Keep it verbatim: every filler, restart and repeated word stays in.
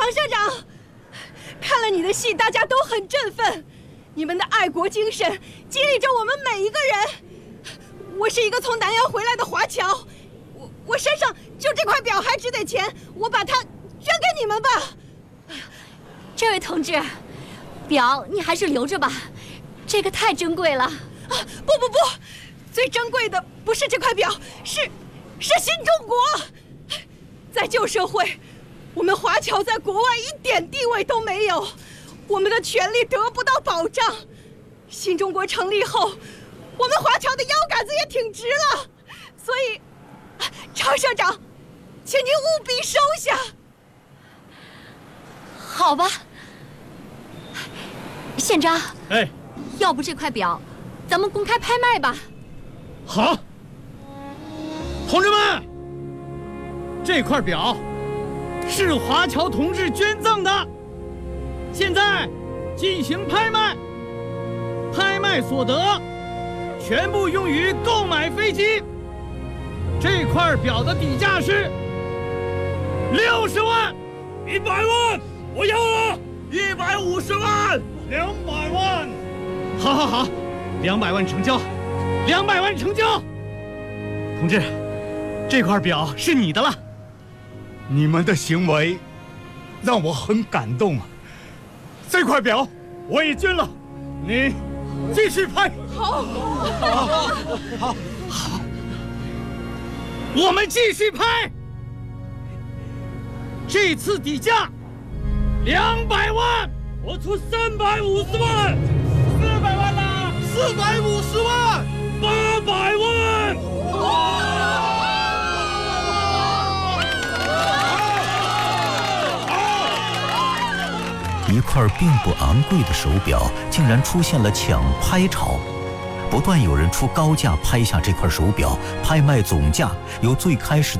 社长，看了你的戏，大家都很振奋，你们的爱国精神激励着我们每一个人。我是一个从南洋回来的华侨，我我身上就这块表还值点钱，我把它捐给你们吧。 这位同志，表你还是留着吧，这个太珍贵了。啊， 不不不，最珍贵的不是这块表，是是新中国。在旧社会，我们华侨在国外一点地位都没有，我们的权利得不到保障。新中国成立后，我们华侨的腰杆子也挺直了，所以，常社长，请您务必收下。 好吧，县长。 哎， 要不这块表，咱们公开拍卖吧。 好，同志们，这块表是华侨同志捐赠的，现在进行拍卖，拍卖所得全部用于购买飞机。这块表的底价是六十万， 一百万，我要了，一百五十万，两百万。 好，好，好，两百万成交，两百万成交。同志，这块表是你的了。 你们的行为让我很感动啊！这块表我也捐了，你继续拍。 好， 好，好，好， 我们继续拍。这次底价两百万， 我出三百五十万， 四百万啦， 四百五十万， 八百万。 一块并不昂贵的手表竟然出现了抢拍潮，不断有人出高价拍下这块手表，拍卖总价由最开始